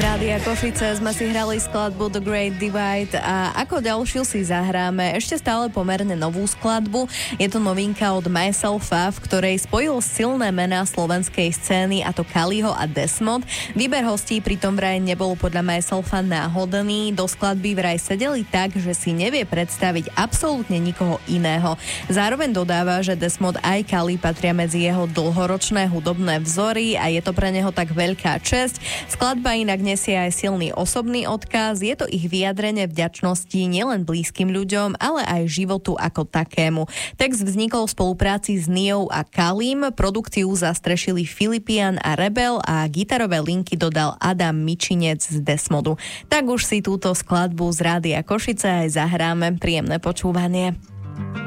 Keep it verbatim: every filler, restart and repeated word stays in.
Rádia Košice sme si hrali skladbu The Great Divide a ako ďalšiu si zahráme ešte stále pomerne novú skladbu. Je to novinka od Myselfa, v ktorej spojil silné mená slovenskej scény, a to Kaliho a Desmod. Výber hostí pritom vraj nebol podľa Myselfa náhodný. Do skladby vraj sedeli tak, že si nevie predstaviť absolútne nikoho iného. Zároveň dodáva, že Desmod aj Kali patria medzi jeho dlhoročné hudobné vzory a je to pre neho tak veľká česť. Skladba inak nesie aj silný osobný odkaz. Je to ich vyjadrenie vďačnosti nielen blízkym ľuďom, ale aj životu ako takému. Text vznikol v spolupráci s Niou a Kalim, produkciu zastrešili Filipian a Rebel a gitarové linky dodal Adam Mičinec z Desmodu. Tak už si túto skladbu z Rádia Košice aj zahráme. Príjemné počúvanie.